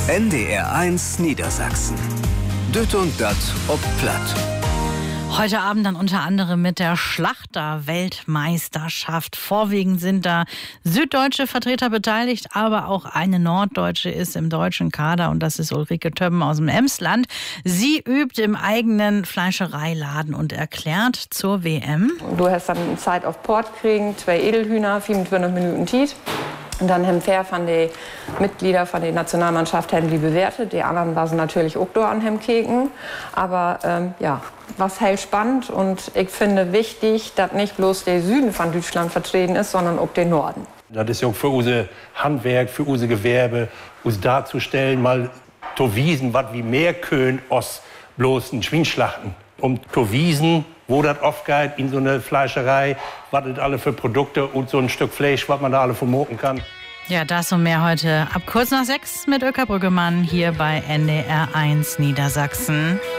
NDR1 Niedersachsen. Düt und dat ob Platt. Heute Abend dann unter anderem mit der Schlachter-Weltmeisterschaft. Vorwiegend sind da süddeutsche Vertreter beteiligt, aber auch eine Norddeutsche ist im deutschen Kader und das ist Ulrike Többen aus dem Emsland. Sie übt im eigenen Fleischereiladen und erklärt zur WM. Du hast dann Zeit auf Port kriegen, 2 Edelhühner, 25 Minuten Tiet. Und dann haben fair von den Mitgliedern von der Nationalmannschaft haben die bewertet. Die anderen waren natürlich auch da an dem Keken. Aber was halt spannend und ich finde wichtig, dass nicht bloß der Süden von Deutschland vertreten ist, sondern auch der Norden. Das ist ja für unser Handwerk, für unser Gewerbe, uns darzustellen, mal zu wiesen, was wie mehr können, aus bloß ein Schweinschlachten. Um zu wiesen, wo das aufgeht in so eine Fleischerei, was das alle für Produkte und so ein Stück Fleisch, was man da alle vermuten kann. Ja, das und mehr heute ab kurz nach 6 mit Öka Brüggemann hier bei NDR1 Niedersachsen.